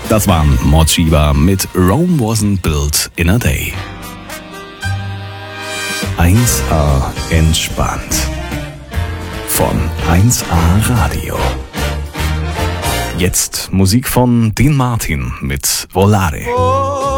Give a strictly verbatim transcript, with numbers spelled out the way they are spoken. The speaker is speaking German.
Das waren Mochiba mit Rome Wasn't Built in a Day. eins A entspannt. Von eins A Radio. Jetzt Musik von Dean Martin mit Volare.